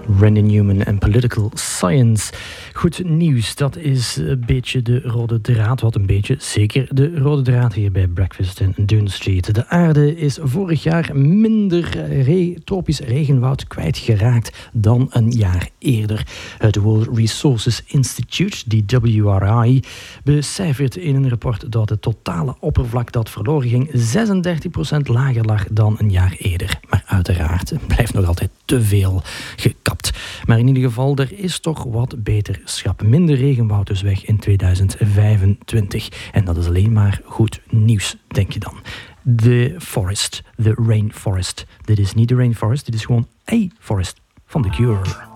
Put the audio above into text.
Randy Newman en Political Science. Goed nieuws, dat is een beetje de rode draad. Wat een beetje, zeker de rode draad hier bij Breakfast in Dune Street. De aarde is vorig jaar minder tropisch regenwoud kwijtgeraakt dan een jaar eerder. Het World Resources Institute, die WRI, becijfert in een rapport dat het totale oppervlak dat verloren ging 36% lager lag dan een jaar eerder. Maar uiteraard blijft nog altijd te veel gekapt. Maar in ieder geval, er is toch wat beterschap. Minder regenwoud dus weg in 2025. En dat is alleen maar goed nieuws, denk je dan. The Forest, the Rainforest. Dit is niet de Rainforest, dit is gewoon A Forest van The Cure.